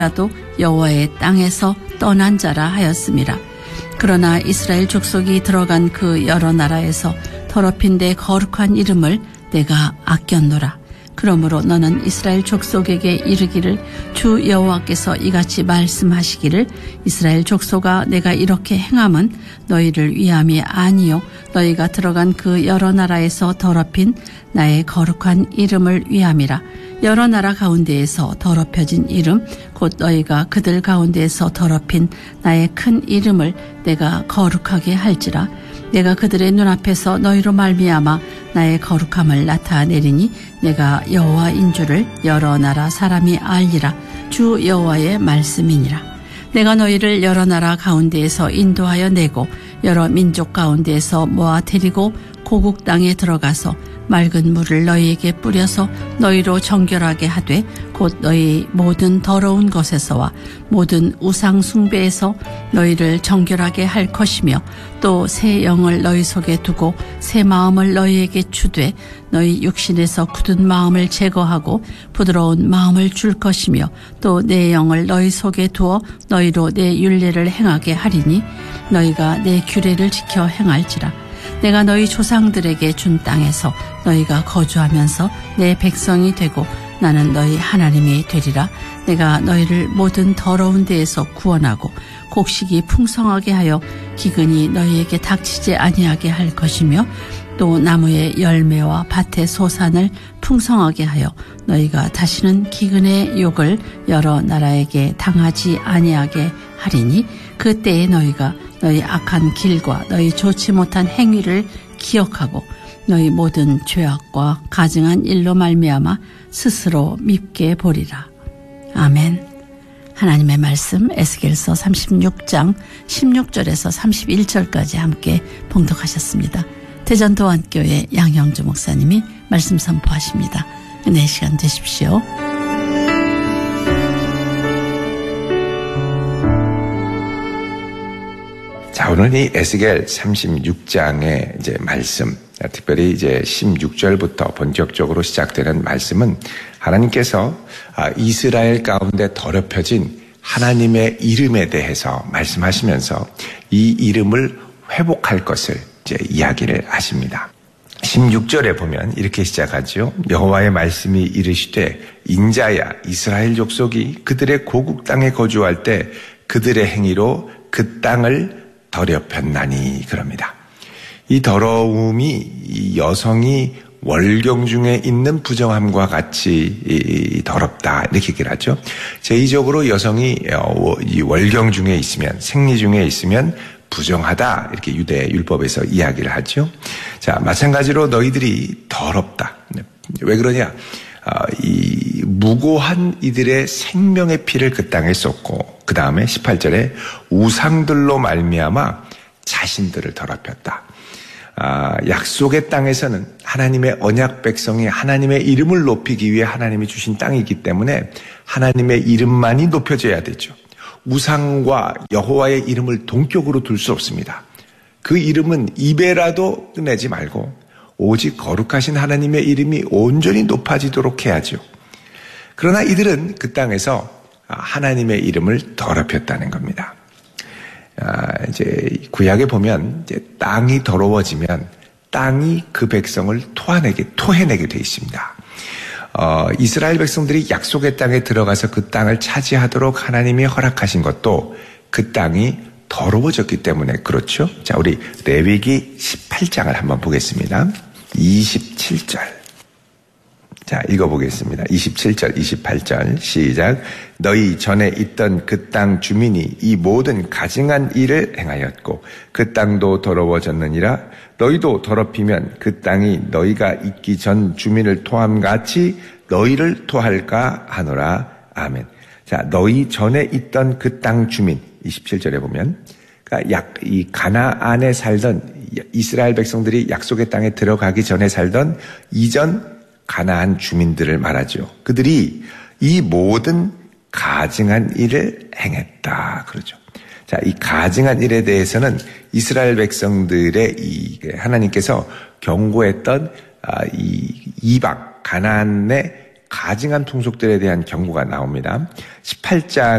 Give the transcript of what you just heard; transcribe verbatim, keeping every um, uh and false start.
라도 여호와의 땅에서 떠난 자라 하였음이라. 그러나 이스라엘 족속이 들어간 그 여러 나라에서 더럽힌 데 거룩한 이름을 내가 아꼈노라. 그러므로 너는 이스라엘 족속에게 이르기를 주 여호와께서 이같이 말씀하시기를 이스라엘 족속아 내가 이렇게 행함은 너희를 위함이 아니요 너희가 들어간 그 여러 나라에서 더럽힌 나의 거룩한 이름을 위함이라. 여러 나라 가운데에서 더럽혀진 이름 곧 너희가 그들 가운데에서 더럽힌 나의 큰 이름을 내가 거룩하게 할지라. 내가 그들의 눈앞에서 너희로 말미암아 나의 거룩함을 나타내리니 내가 여호와인 줄을 여러 나라 사람이 알리라. 주 여호와의 말씀이니라. 내가 너희를 여러 나라 가운데에서 인도하여 내고 여러 민족 가운데에서 모아 데리고 고국 땅에 들어가서 맑은 물을 너희에게 뿌려서 너희로 정결하게 하되 곧 너희 모든 더러운 것에서와 모든 우상 숭배에서 너희를 정결하게 할 것이며 또 새 영을 너희 속에 두고 새 마음을 너희에게 주되 너희 육신에서 굳은 마음을 제거하고 부드러운 마음을 줄 것이며 또 내 영을 너희 속에 두어 너희로 내 율례를 행하게 하리니 너희가 내 규례를 지켜 행할지라. 내가 너희 조상들에게 준 땅에서 너희가 거주하면서 내 백성이 되고 나는 너희 하나님이 되리라. 내가 너희를 모든 더러운 데에서 구원하고 곡식이 풍성하게 하여 기근이 너희에게 닥치지 아니하게 할 것이며 또 나무의 열매와 밭의 소산을 풍성하게 하여 너희가 다시는 기근의 욕을 여러 나라에게 당하지 아니하게 하리니 그때에 너희가 너희 악한 길과 너희 좋지 못한 행위를 기억하고 너희 모든 죄악과 가증한 일로 말미암아 스스로 밉게 보리라. 아멘. 하나님의 말씀 에스겔서 삼십육 장 십육 절에서 삼십일 절까지 함께 봉독하셨습니다. 대전도안교회 양형주 목사님이 말씀 선포하십니다. 은혜의 시간 되십시오. 자, 오늘 이 에스겔 삼십육 장의 이제 말씀, 특별히 이제 십육 절부터 본격적으로 시작되는 말씀은 하나님께서 이스라엘 가운데 더럽혀진 하나님의 이름에 대해서 말씀하시면서 이 이름을 회복할 것을 이제 이야기를 하십니다. 십육 절에 보면 이렇게 시작하죠. 여호와의 말씀이 이르시되 인자야 이스라엘 족속이 그들의 고국 땅에 거주할 때 그들의 행위로 그 땅을 더럽혔나니 그럽니다. 이 더러움이 이 여성이 월경 중에 있는 부정함과 같이 더럽다 이렇게 얘기를 하죠. 제의적으로 여성이 이 월경 중에 있으면 생리 중에 있으면 부정하다 이렇게 유대 율법에서 이야기를 하죠. 자, 마찬가지로 너희들이 더럽다. 왜 그러냐? 이 무고한 이들의 생명의 피를 그 땅에 쏟고 그 다음에 십팔 절에 우상들로 말미암아 자신들을 더럽혔다. 아, 약속의 땅에서는 하나님의 언약 백성이 하나님의 이름을 높이기 위해 하나님이 주신 땅이기 때문에 하나님의 이름만이 높여져야 되죠. 우상과 여호와의 이름을 동격으로 둘 수 없습니다. 그 이름은 입에라도 꺼내지 말고 오직 거룩하신 하나님의 이름이 온전히 높아지도록 해야죠. 그러나 이들은 그 땅에서 하나님의 이름을 더럽혔다는 겁니다. 아, 이제 구약에 보면 이제 땅이 더러워지면 땅이 그 백성을 토해내게 토해내게 돼 있습니다. 어, 이스라엘 백성들이 약속의 땅에 들어가서 그 땅을 차지하도록 하나님이 허락하신 것도 그 땅이 더러워졌기 때문에 그렇죠. 자, 우리 레위기 십팔 장을 한번 보겠습니다. 이십칠 절. 자, 읽어보겠습니다. 이십칠 절, 이십팔 절 시작. 너희 전에 있던 그 땅 주민이 이 모든 가증한 일을 행하였고 그 땅도 더러워졌느니라. 너희도 더럽히면 그 땅이 너희가 있기 전 주민을 토함같이 너희를 토할까 하노라. 아멘. 자, 너희 전에 있던 그 땅 주민 이십칠 절에 보면 그러니까 약 이 가나안에 살던 이스라엘 백성들이 약속의 땅에 들어가기 전에 살던 이전 가나안 주민들을 말하죠. 그들이 이 모든 가증한 일을 행했다 그러죠. 자, 이 가증한 일에 대해서는 이스라엘 백성들의 이 하나님께서 경고했던 이 이방 가나안의 가증한 풍속들에 대한 경고가 나옵니다. 십팔 장